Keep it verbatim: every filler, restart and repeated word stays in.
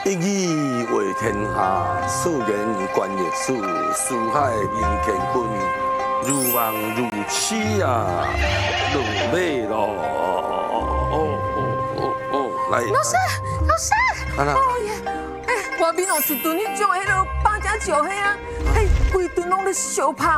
一语为天下，四言观历史，四海人乾坤，如梦如痴啊，落马咯！哦哦哦哦，来。 老师，老师，哦耶！哎，外面有一吨迄种迄落八加九迄啊，哎，规吨拢咧相拍。